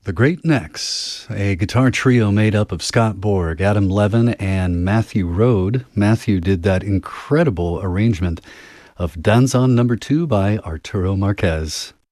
The Great Necks, a guitar trio made up of Scott Borg, Adam Levin, and Matthew Rode. Matthew did that incredible arrangement of Danzon Number 2 by Arturo Marquez.